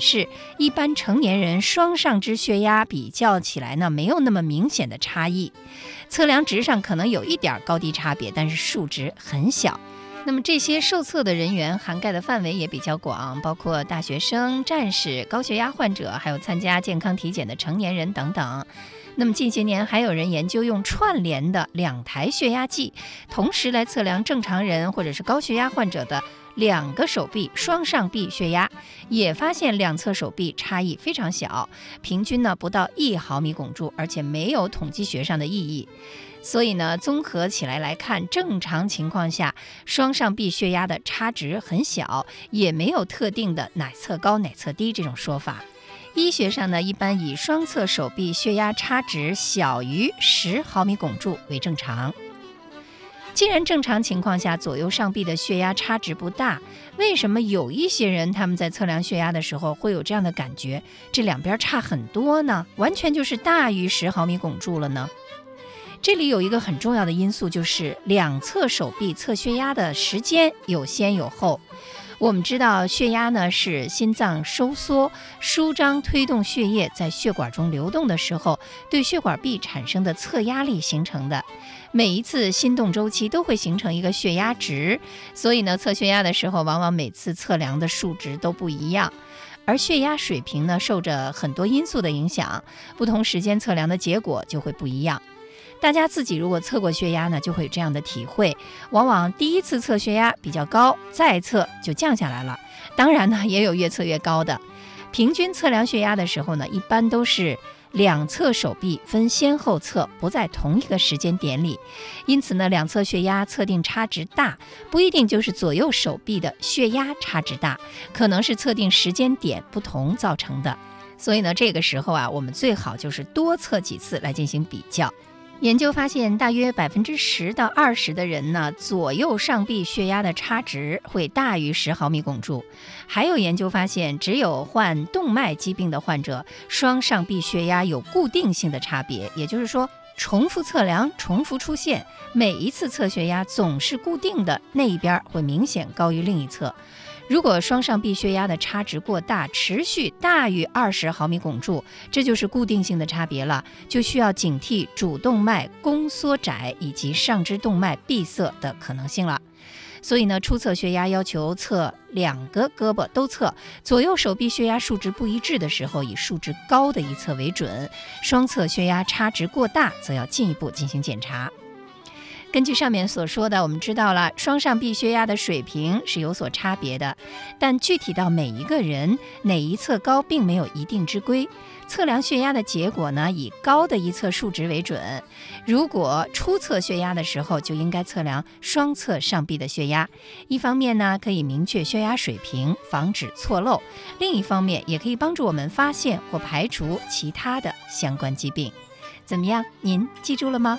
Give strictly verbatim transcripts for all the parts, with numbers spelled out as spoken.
示，一般成年人双上肢血压比较起来呢，没有那么明显的差异。测量值上可能有一点高低差别，但是数值很小。那么这些受测的人员涵盖的范围也比较广，包括大学生、战士、高血压患者，还有参加健康体检的成年人等等。那么近些年还有人研究用串联的两台血压计，同时来测量正常人或者是高血压患者的两个手臂双上臂血压，也发现两侧手臂差异非常小，平均呢不到一毫米汞柱，而且没有统计学上的意义。所以呢，综合起来来看，正常情况下，双上臂血压的差值很小，也没有特定的哪侧高哪侧低这种说法。医学上呢，一般以双侧手臂血压差值小于十毫米汞柱为正常。既然正常情况下左右上臂的血压差值不大，为什么有一些人他们在测量血压的时候会有这样的感觉，这两边差很多呢？完全就是大于十毫米汞柱了呢？这里有一个很重要的因素，就是两侧手臂测血压的时间有先有后。我们知道血压呢是心脏收缩、舒张推动血液在血管中流动的时候，对血管壁产生的测压力形成的。每一次心动周期都会形成一个血压值，所以呢，测血压的时候，往往每次测量的数值都不一样。而血压水平呢，受着很多因素的影响，不同时间测量的结果就会不一样。大家自己如果测过血压呢，就会有这样的体会，往往第一次测血压比较高，再测就降下来了。当然呢，也有越测越高的。平均测量血压的时候呢，一般都是两侧手臂分先后测，不在同一个时间点里。因此呢，两侧血压测定差值大，不一定就是左右手臂的血压差值大，可能是测定时间点不同造成的。所以呢，这个时候啊，我们最好就是多测几次来进行比较。研究发现，大约百分之十到二十的人呢，左右上臂血压的差值会大于十毫米汞柱。还有研究发现，只有患动脉疾病的患者，双上臂血压有固定性的差别，也就是说，重复测量、重复出现，每一次测血压总是固定的，那一边会明显高于另一侧。如果双上臂血压的差值过大，持续大于二十毫米汞柱，这就是固定性的差别了，就需要警惕主动脉弓缩窄以及上肢动脉闭塞的可能性了。所以呢，初测血压要求测两个胳膊都测，左右手臂血压数值不一致的时候，以数值高的一侧为准；双侧血压差值过大，则要进一步进行检查。根据上面所说的，我们知道了双上臂血压的水平是有所差别的，但具体到每一个人哪一侧高并没有一定之规。测量血压的结果呢，以高的一侧数值为准。如果初测血压的时候，就应该测量双侧上臂的血压。一方面呢，可以明确血压水平，防止错漏；另一方面，也可以帮助我们发现或排除其他的相关疾病。怎么样，您记住了吗？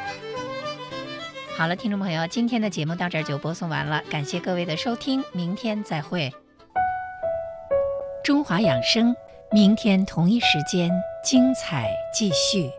好了，听众朋友，今天的节目到这儿就播送完了，感谢各位的收听，明天再会。中华养生，明天同一时间精彩继续。